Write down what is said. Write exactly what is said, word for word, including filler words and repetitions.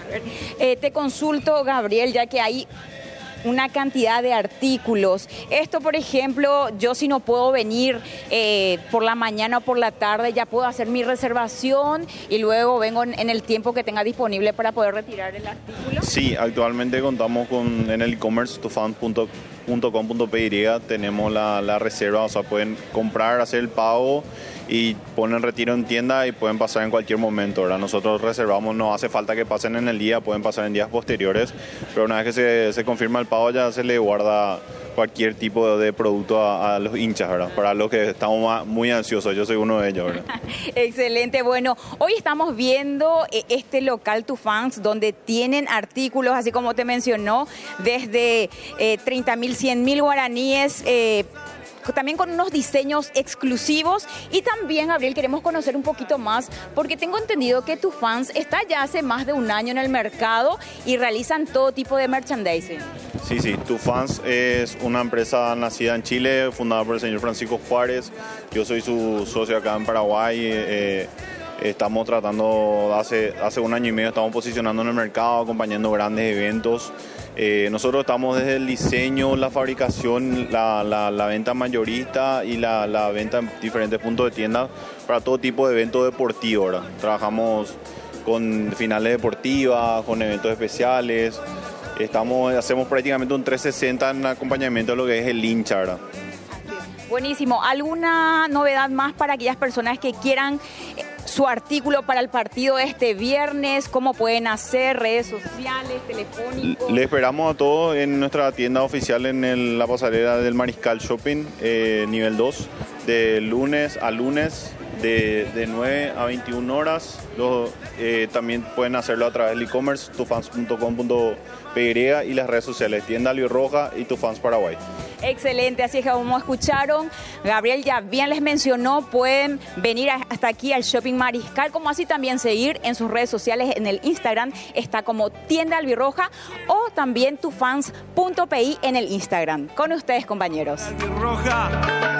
Eh, te consulto, Gabriel, ya que hay una cantidad de artículos. Esto, por ejemplo, yo si no puedo venir eh, por la mañana o por la tarde, ya puedo hacer mi reservación y luego vengo en, en el tiempo que tenga disponible para poder retirar el artículo. Sí, actualmente contamos con en el e-commerce tufans punto com punto p y tenemos la, la reserva, o sea, pueden comprar, hacer el pago y ponen retiro en tienda y pueden pasar en cualquier momento, ¿verdad? Nosotros reservamos, no hace falta que pasen en el día, pueden pasar en días posteriores, pero una vez que se, se confirma el pago ya se le guarda cualquier tipo de producto a, a los hinchas, ¿verdad? Para los que estamos muy ansiosos, yo soy uno de ellos, ¿verdad? Excelente, bueno, hoy estamos viendo este local Tufans donde tienen artículos, así como te mencionó, desde eh, treinta mil, cien mil guaraníes, eh, también con unos diseños exclusivos. Y también, Gabriel, queremos conocer un poquito más, porque tengo entendido que Tufans está ya hace más de un año en el mercado y realizan todo tipo de merchandising. Sí, sí, Tufans es una empresa nacida en Chile, fundada por el señor Francisco Juárez. Yo soy su socio acá en Paraguay. Eh, estamos tratando, hace, hace un año y medio estamos posicionando en el mercado, acompañando grandes eventos. Eh, nosotros estamos desde el diseño, la fabricación, la, la, la venta mayorista y la, la venta en diferentes puntos de tienda para todo tipo de eventos deportivos, ¿verdad? Trabajamos con finales deportivas, con eventos especiales. Estamos, hacemos prácticamente un trescientos sesenta en acompañamiento de lo que es el hincha, ¿verdad? Buenísimo. ¿Alguna novedad más para aquellas personas que quieran su artículo para el partido de este viernes? ¿Cómo pueden hacer? ¿Redes sociales, telefónicos? Le esperamos a todos en nuestra tienda oficial en el, la pasarela del Mariscal Shopping, eh, nivel dos, de lunes a lunes, de, de nueve a veintiuna horas. Los, eh, también pueden hacerlo a través del e-commerce, tufans punto com punto p y y las redes sociales, tienda Albirroja y Tufans Paraguay. Excelente, así es que como escucharon, Gabriel ya bien les mencionó, pueden venir hasta aquí al Shopping Mariscal, como así también seguir en sus redes sociales, en el Instagram está como tienda Albirroja o también tufans punto p i en el Instagram. Con ustedes, compañeros. Albirroja.